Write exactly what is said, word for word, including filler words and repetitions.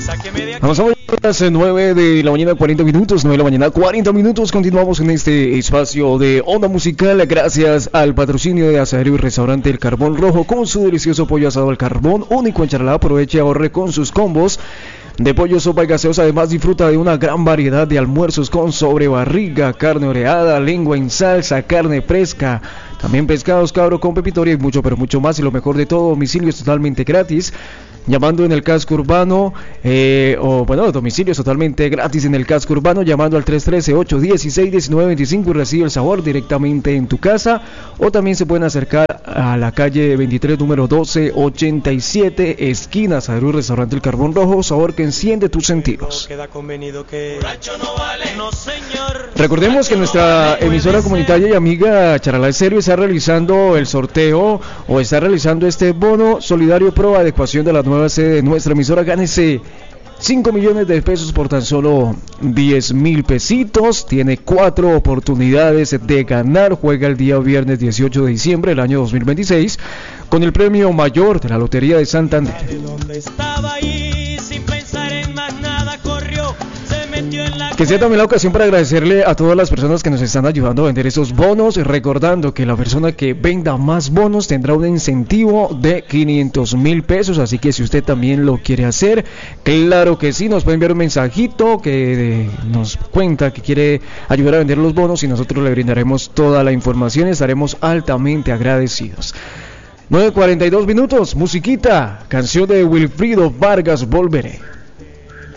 Vamos a ver las nueve de la mañana, cuarenta minutos, nueve de la mañana, cuarenta minutos. Continuamos en este espacio de Onda Musical gracias al patrocinio de Asadero y Restaurante El Carbón Rojo con su delicioso pollo asado al carbón, único en Charalá. Aproveche y ahorre con sus combos de pollo, sopa y gaseosa. Además disfruta de una gran variedad de almuerzos con sobrebarriga, carne oreada, lengua en salsa, carne fresca, también pescados, cabro con pepitoria y mucho pero mucho más. Y lo mejor de todo, domicilio es totalmente gratis llamando en el casco urbano, eh, o bueno, domicilio es totalmente gratis en el casco urbano, llamando al tres uno tres, ocho uno seis, uno nueve dos cinco y recibe el sabor directamente en tu casa. O también se pueden acercar a la calle veintitrés, número doce ochenta y siete, esquina Asadero y Restaurante El Carbón Rojo, sabor que enciende tus sentidos. Recordemos que nuestra emisora comunitaria y amiga Charalá Estéreo está realizando el sorteo o está realizando este bono solidario pro adecuación de la nueva sede de nuestra emisora. Gánese cinco millones de pesos por tan solo diez mil pesitos. Tiene cuatro oportunidades de ganar. Juega el día viernes dieciocho de diciembre del año dos mil veintiséis con el premio mayor de la Lotería de Santander. Que sea también la ocasión para agradecerle a todas las personas que nos están ayudando a vender esos bonos, recordando que la persona que venda más bonos tendrá un incentivo de quinientos mil pesos, así que si usted también lo quiere hacer, claro que sí, nos puede enviar un mensajito que nos cuenta que quiere ayudar a vender los bonos y nosotros le brindaremos toda la información y estaremos altamente agradecidos. nueve cuarenta y dos minutos, musiquita, canción de Wilfrido Vargas, Volveré.